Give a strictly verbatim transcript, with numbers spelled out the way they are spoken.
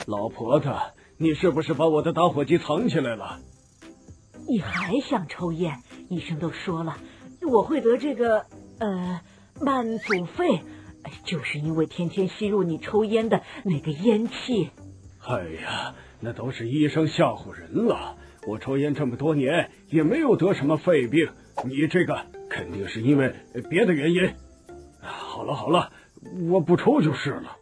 老婆子，你是不是把我的打火机藏起来了？ 你还想抽烟？医生都说了，我会得这个呃慢阻肺，就是因为天天吸入你抽烟的那个烟气。 哎呀，那都是医生吓唬人了。我抽烟这么多年也没有得什么肺病，你这个肯定是因为别的原因。好了好了，我不抽就是了。